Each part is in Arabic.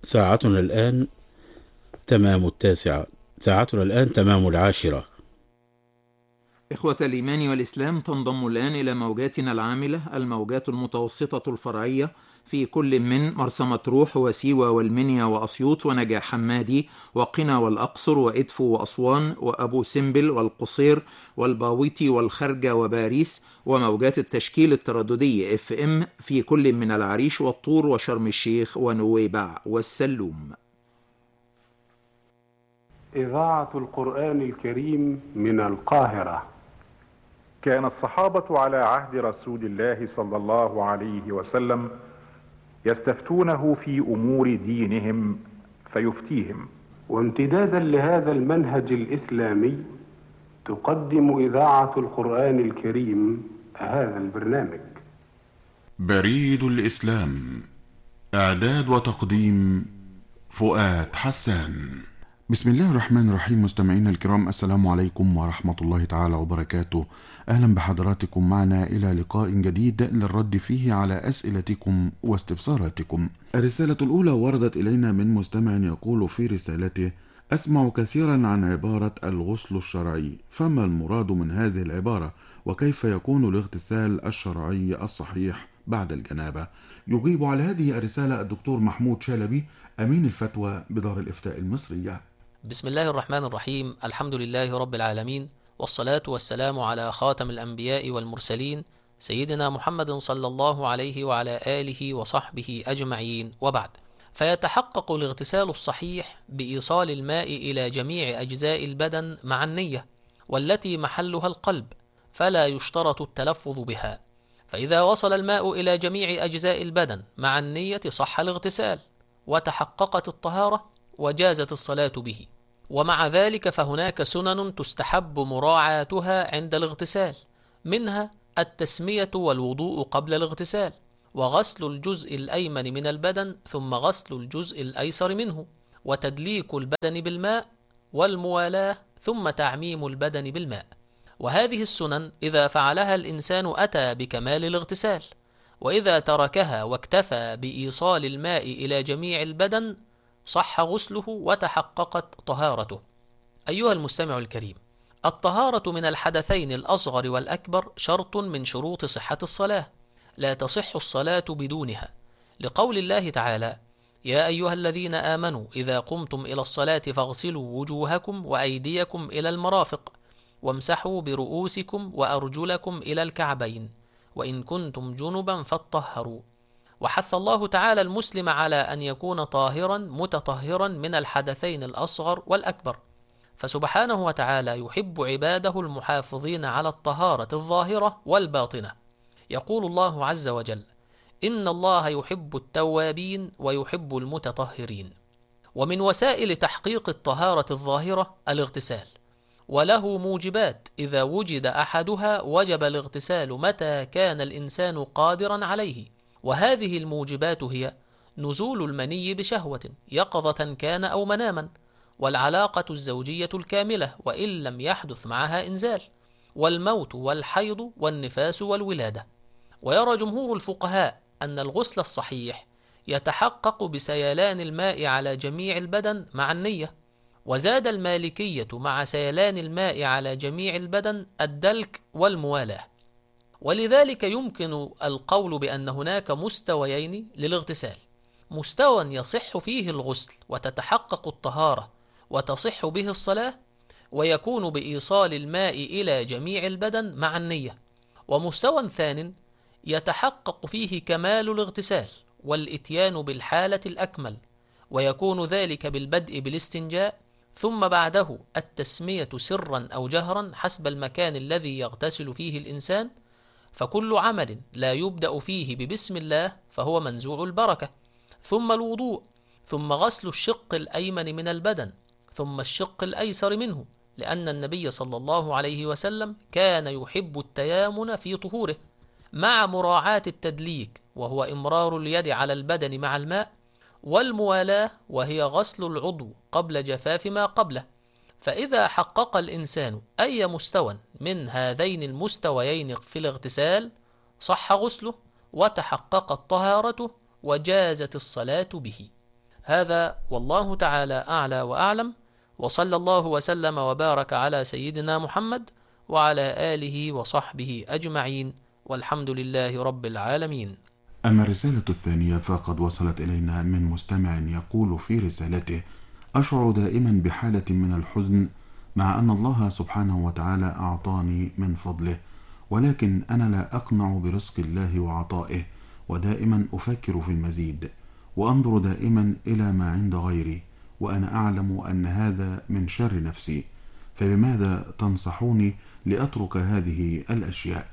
ساعتنا الآن تمام 9. ساعتنا الآن تمام 10. إخوة الإيمان والإسلام، تنضم الآن إلى موجاتنا العاملة الموجات المتوسطة الفرعية في كل من مرسى مطروح وسيوة والمنيا وأسيوط ونجع حمادي وقنا والأقصر وإدفو وأسوان وأبو سمبل والقصير والباويتي والخرجة وباريس، وموجات التشكيل الترددي FM في كل من العريش والطور وشرم الشيخ ونويبع والسلوم. إذاعة القرآن الكريم من القاهرة. كان الصحابة على عهد رسول الله صلى الله عليه وسلم يستفتونه في أمور دينهم فيفتيهم. وامتدادا لهذا المنهج الإسلامي تقدم إذاعة القرآن الكريم هذا البرنامج. بريد الإسلام، إعداد وتقديم فؤاد حسان. بسم الله الرحمن الرحيم. مستمعينا الكرام، السلام عليكم ورحمة الله تعالى وبركاته. أهلا بحضراتكم معنا إلى لقاء جديد للرد فيه على أسئلتكم واستفساراتكم. الرسالة الأولى وردت إلينا من مستمع يقول في رسالته: أسمع كثيرا عن عبارة الغسل الشرعي، فما المراد من هذه العبارة؟ وكيف يكون الاغتسال الشرعي الصحيح بعد الجنابة؟ يجيب على هذه الرسالة الدكتور محمود شلبي، أمين الفتوى بدار الإفتاء المصرية. بسم الله الرحمن الرحيم. الحمد لله رب العالمين، والصلاة والسلام على خاتم الأنبياء والمرسلين سيدنا محمد صلى الله عليه وعلى آله وصحبه أجمعين، وبعد. فيتحقق الاغتسال الصحيح بإيصال الماء إلى جميع أجزاء البدن مع النية، والتي محلها القلب، فلا يشترط التلفظ بها. فإذا وصل الماء إلى جميع أجزاء البدن مع النية صح الاغتسال، وتحققت الطهارة، وجازت الصلاة به. ومع ذلك فهناك سنن تستحب مراعاتها عند الاغتسال، منها التسمية والوضوء قبل الاغتسال، وغسل الجزء الأيمن من البدن ثم غسل الجزء الأيسر منه، وتدليك البدن بالماء، والموالاة، ثم تعميم البدن بالماء. وهذه السنن إذا فعلها الإنسان أتى بكمال الاغتسال، وإذا تركها واكتفى بإيصال الماء إلى جميع البدن صح غسله وتحققت طهارته. أيها المستمع الكريم، الطهارة من الحدثين الأصغر والأكبر شرط من شروط صحة الصلاة، لا تصح الصلاة بدونها، لقول الله تعالى: يا أيها الذين آمنوا إذا قمتم إلى الصلاة فاغسلوا وجوهكم وأيديكم إلى المرافق، وامسحوا برؤوسكم وأرجلكم إلى الكعبين، وإن كنتم جنبا فاطهروا. وحث الله تعالى المسلم على أن يكون طاهرا متطهرا من الحدثين الأصغر والأكبر، فسبحانه وتعالى يحب عباده المحافظين على الطهارة الظاهرة والباطنة. يقول الله عز وجل: إن الله يحب التوابين ويحب المتطهرين. ومن وسائل تحقيق الطهارة الظاهرة الاغتسال، وله موجبات إذا وجد أحدها وجب الاغتسال متى كان الإنسان قادرا عليه. وهذه الموجبات هي نزول المني بشهوة يقظة كان أو مناما، والعلاقة الزوجية الكاملة وإن لم يحدث معها إنزال، والموت والحيض والنفاس والولادة. ويرى جمهور الفقهاء أن الغسل الصحيح يتحقق بسيلان الماء على جميع البدن مع النية. وزاد المالكية مع سيلان الماء على جميع البدن الدلك والموالاة. ولذلك يمكن القول بأن هناك مستويين للاغتسال: مستوى يصح فيه الغسل وتتحقق الطهارة وتصح به الصلاة، ويكون بإيصال الماء إلى جميع البدن مع النية. ومستوى ثان يتحقق فيه كمال الاغتسال والإتيان بالحالة الأكمل، ويكون ذلك بالبدء بالاستنجاء، ثم بعده التسمية سرا أو جهرا حسب المكان الذي يغتسل فيه الإنسان، فكل عمل لا يبدأ فيه ببسم الله فهو منزوع البركة، ثم الوضوء، ثم غسل الشق الأيمن من البدن، ثم الشق الأيسر منه، لأن النبي صلى الله عليه وسلم كان يحب التيامن في طهوره، مع مراعاة التدليك وهو إمرار اليد على البدن مع الماء، والموالاة وهي غسل العضو قبل جفاف ما قبله. فإذا حقق الإنسان أي مستوى من هذين المستويين في الاغتسال صح غسله وتحققت طهارته وجازت الصلاة به. هذا والله تعالى أعلى وأعلم، وصلى الله وسلم وبارك على سيدنا محمد وعلى آله وصحبه أجمعين، والحمد لله رب العالمين. أما الرسالة الثانية فقد وصلت إلينا من مستمع يقول في رسالته: أشعر دائما بحالة من الحزن مع أن الله سبحانه وتعالى أعطاني من فضله، ولكن أنا لا أقنع برزق الله وعطائه، ودائما أفكر في المزيد، وأنظر دائما إلى ما عند غيري، وأنا أعلم أن هذا من شر نفسي، فبماذا تنصحوني لأترك هذه الأشياء؟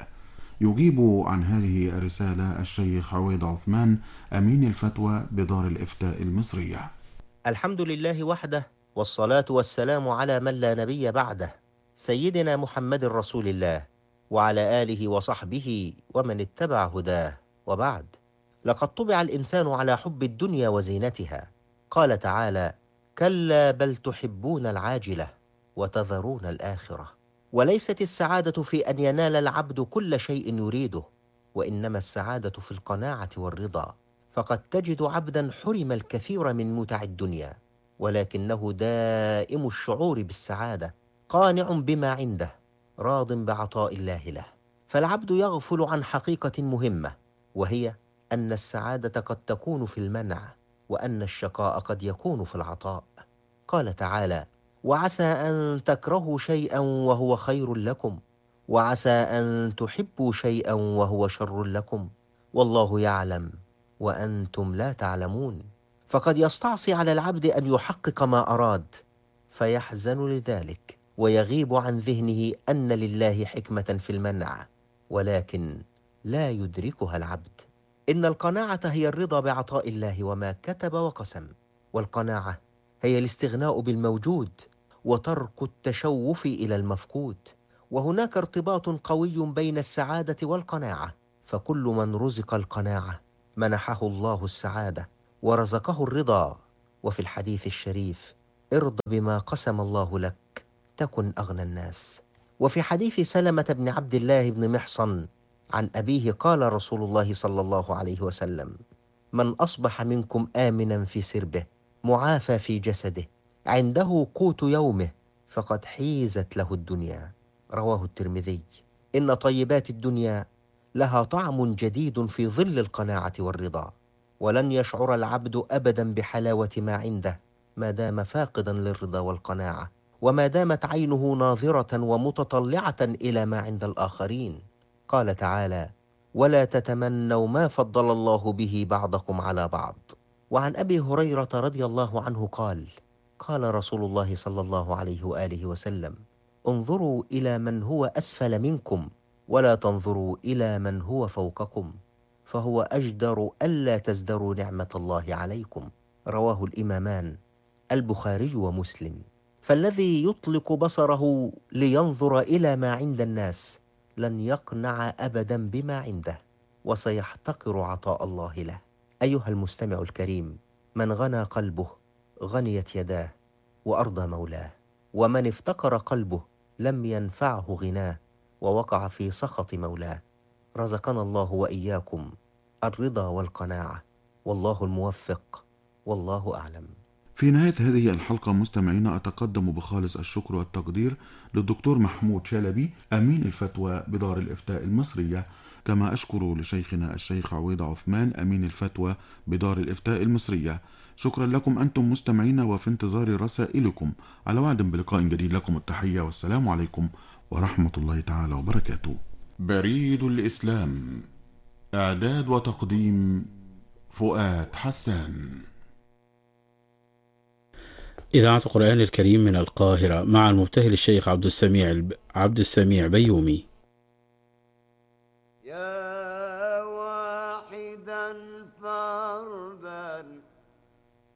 يجيب عن هذه الرسالة الشيخ عويض عثمان، أمين الفتوى بدار الإفتاء المصرية. الحمد لله وحده، والصلاة والسلام على من لا نبي بعده، سيدنا محمد رسول الله، وعلى آله وصحبه ومن اتبع هداه، وبعد. لقد طبع الإنسان على حب الدنيا وزينتها. قال تعالى: كلا بل تحبون العاجلة وتذرون الآخرة. وليست السعادة في أن ينال العبد كل شيء يريده، وإنما السعادة في القناعة والرضا. فقد تجد عبدا حرم الكثير من متع الدنيا، ولكنه دائم الشعور بالسعادة، قانع بما عنده، راض بعطاء الله له. فالعبد يغفل عن حقيقة مهمة، وهي أن السعادة قد تكون في المنع، وأن الشقاء قد يكون في العطاء. قال تعالى: وعسى أن تكرهوا شيئا وهو خير لكم، وعسى أن تحبوا شيئا وهو شر لكم، والله يعلم وأنتم لا تعلمون. فقد يستعصي على العبد أن يحقق ما أراد، فيحزن لذلك، ويغيب عن ذهنه أن لله حكمة في المنع، ولكن لا يدركها العبد. إن القناعة هي الرضا بعطاء الله وما كتب وقسم، والقناعة هي الاستغناء بالموجود وترك التشوف إلى المفقود. وهناك ارتباط قوي بين السعادة والقناعة، فكل من رزق القناعة منحه الله السعادة ورزقه الرضا. وفي الحديث الشريف: ارض بما قسم الله لك تكن أغنى الناس. وفي حديث سلمة بن عبد الله بن محصن عن أبيه قال رسول الله صلى الله عليه وسلم: من أصبح منكم آمنا في سربه معافى في جسده عنده قوت يومه فقد حيزت له الدنيا. رواه الترمذي. إن طيبات الدنيا لها طعم جديد في ظل القناعة والرضا، ولن يشعر العبد أبدا بحلاوة ما عنده ما دام فاقدا للرضا والقناعة، وما دامت عينه ناظرة ومتطلعة إلى ما عند الآخرين. قال تعالى: ولا تتمنوا ما فضل الله به بعضكم على بعض. وعن أبي هريرة رضي الله عنه قال: قال رسول الله صلى الله عليه وآله وسلم: انظروا إلى من هو أسفل منكم ولا تنظروا إلى من هو فوقكم، فهو أجدر ألا تزدروا نعمة الله عليكم. رواه الإمامان البخاري ومسلم. فالذي يطلق بصره لينظر إلى ما عند الناس لن يقنع أبدا بما عنده، وسيحتقر عطاء الله له. أيها المستمع الكريم، من غنى قلبه غنيت يداه وأرضى مولاه، ومن افتقر قلبه لم ينفعه غناه ووقع في سخط مولاه. رزقنا الله وإياكم الرضا والقناعة، والله الموفق، والله أعلم. في نهاية هذه الحلقة مستمعينا أتقدم بخالص الشكر والتقدير للدكتور محمود شلبي أمين الفتوى بدار الإفتاء المصرية، كما أشكر لشيخنا الشيخ عويض عثمان أمين الفتوى بدار الإفتاء المصرية. شكرا لكم أنتم مستمعينا، وفي انتظار رسائلكم. على وعد بلقاء جديد، لكم التحية والسلام عليكم ورحمة الله تعالى وبركاته. بريد الإسلام، إعداد وتقديم فؤاد حسان. إذاعة القرآن الكريم من القاهرة مع المبتهل الشيخ عبد السميع بيومي.